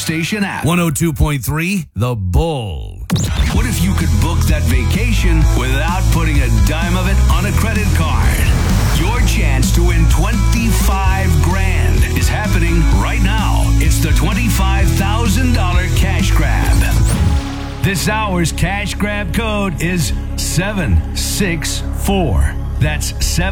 station app. 102.3 The Bull. What if you could book that vacation without putting a dime of it on a credit card? Your chance to win $25,000 is happening right now. It's the $25,000 cash grab. This hour's cash grab code is 764. That's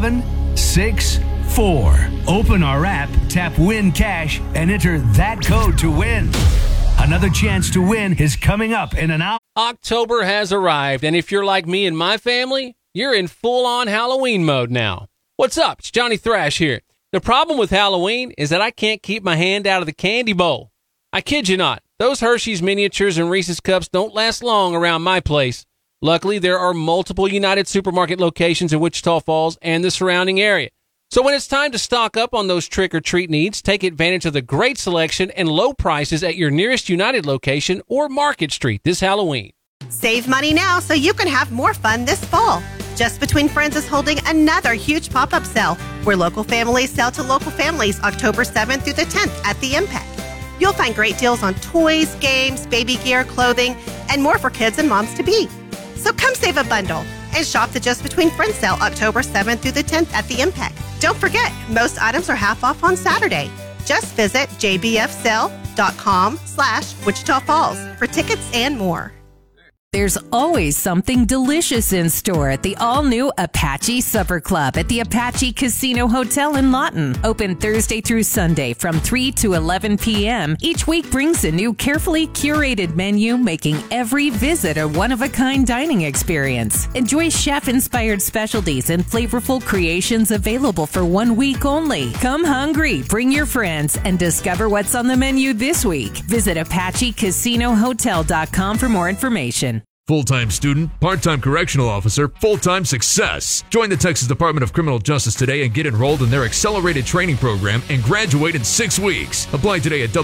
764. Open our app, tap Win Cash, and enter that code to win. Another chance to win is coming up in an hour. October has arrived, and if you're like me and my family, you're in full-on Halloween mode now. What's up? It's Johnny Thrash here. The problem with Halloween is that I can't keep my hand out of the candy bowl. I kid you not. Those Hershey's miniatures and Reese's Cups don't last long around my place. Luckily, there are multiple United Supermarket locations in Wichita Falls and the surrounding area. So when it's time to stock up on those trick-or-treat needs, take advantage of the great selection and low prices at your nearest United location or Market Street this Halloween. Save money now so you can have more fun this fall. Just Between Friends is holding another huge pop-up sale where local families sell to local families October 7th through the 10th at the Impact. You'll find great deals on toys, games, baby gear, clothing, and more for kids and moms-to-be. So come save a bundle and shop the Just Between Friends sale October 7th through the 10th at the Impact. Don't forget, most items are half off on Saturday. Just visit jbfsale.com/Wichita Falls for tickets and more. There's always something delicious in store at the all-new Apache Supper Club at the Apache Casino Hotel in Lawton. Open Thursday through Sunday from 3 to 11 p.m. Each week brings a new carefully curated menu, making every visit a one-of-a-kind dining experience. Enjoy chef-inspired specialties and flavorful creations available for 1 week only. Come hungry, bring your friends, and discover what's on the menu this week. Visit ApacheCasinoHotel.com for more information. Full-time student, part-time correctional officer, full-time success. Join the Texas Department of Criminal Justice today and get enrolled in their accelerated training program and graduate in 6 weeks. Apply today at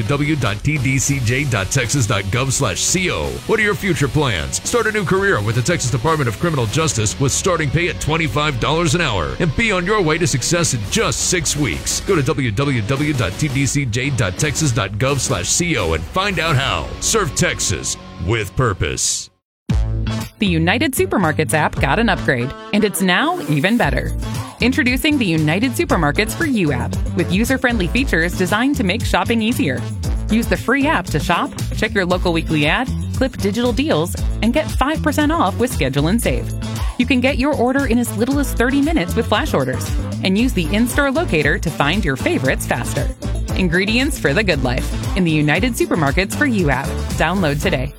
www.tdcj.texas.gov/co. What are your future plans? Start a new career with the Texas Department of Criminal Justice with starting pay at $25 an hour and be on your way to success in just 6 weeks. Go to www.tdcj.texas.gov/co and find out how. Serve Texas with purpose. The United Supermarkets app got an upgrade, and it's now even better. Introducing the United Supermarkets for You app, with user-friendly features designed to make shopping easier. Use the free app to shop, check your local weekly ad, clip digital deals, and get 5% off with Schedule and Save. You can get your order in as little as 30 minutes with flash orders, and use the in-store locator to find your favorites faster. Ingredients for the good life in the United Supermarkets for You app. Download today.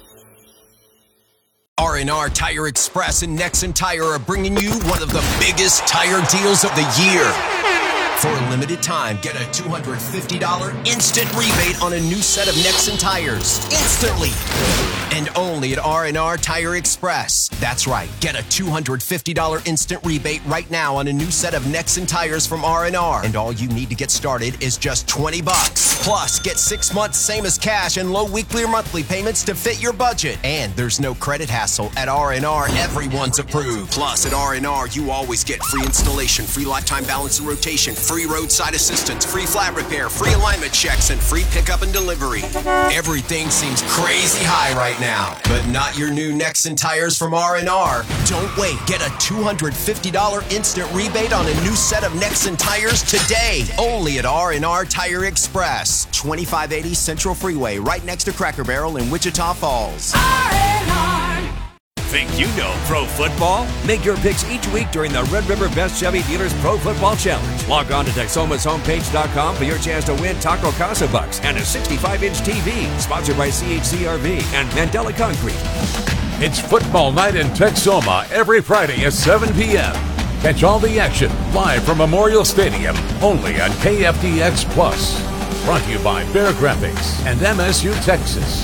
R&R Tire Express and Nexen Tire are bringing you one of the biggest tire deals of the year. For a limited time, get a $250 instant rebate on a new set of Nexen tires. Instantly. And only at R&R Tire Express. That's right. Get a $250 instant rebate right now on a new set of Nexen tires from R&R. And all you need to get started is just $20. Plus, get 6 months same as cash and low weekly or monthly payments to fit your budget. And there's no credit hassle. At R&R, everyone's approved. Plus, at R&R, you always get free installation, free lifetime balance and rotation, free roadside assistance, free flat repair, free alignment checks, and free pickup and delivery. Everything seems crazy high right now, but not your new Nexen tires from R&R. Don't wait. Get a $250 instant rebate on a new set of Nexen tires today. Only at R&R Tire Express, 2580 Central Freeway, right next to Cracker Barrel in Wichita Falls. R&R. Think you know pro football? Make your picks each week during the Red River Best Chevy Dealers Pro Football Challenge. Log on to TexomasHomepage.com for your chance to win Taco Casa Bucks and a 65-inch TV, sponsored by CHCRV and Mandela Concrete. It's football night in Texoma every Friday at 7 p.m. Catch all the action live from Memorial Stadium, only on KFDX Plus. Brought to you by Bear Graphics and MSU Texas.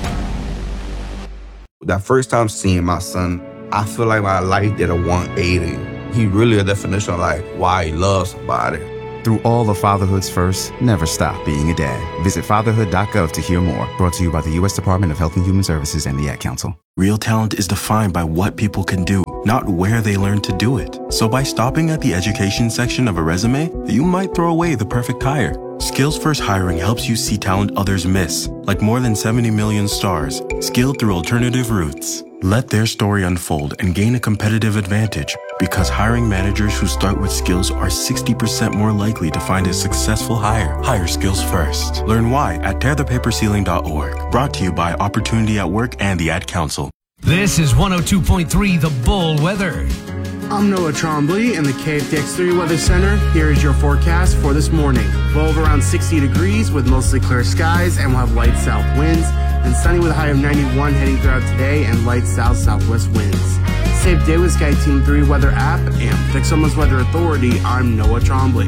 That first time seeing my son, I feel like my life did a 180. He really a definition of like why he loves somebody. Through all of fatherhood's first, never stop being a dad. Visit fatherhood.gov to hear more. Brought to you by the U.S. Department of Health and Human Services and the Ad Council. Real talent is defined by what people can do, not where they learn to do it. So by stopping at the education section of a resume, you might throw away the perfect hire. Skills Skills First Hiring helps you see talent others miss, like more than 70 million stars, skilled through alternative routes. Let their story unfold and gain a competitive advantage, because hiring managers who start with skills are 60% more likely to find a successful hire. Hire skills first. Learn why at tearthepaperceiling.org. Brought to you by Opportunity at Work and the Ad Council. This is 102.3 The Bull Weather. I'm Noah Trombley in the KFDX3 Weather Center. Here is your forecast for this morning. Low of around 60 degrees with mostly clear skies, and we'll have light south winds, and sunny with a high of 91 heading throughout today, and light south-southwest winds. Safe day with Sky Team 3 Weather app, and Texoma's Weather Authority, I'm Noah Trombley.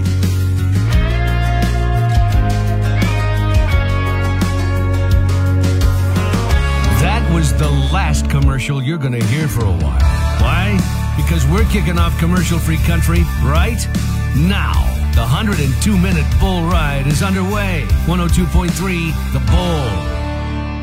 That was the last commercial you're going to hear for a while. Why? Because we're kicking off commercial-free country right now. The 102-minute bull ride is underway. 102.3 The Bull.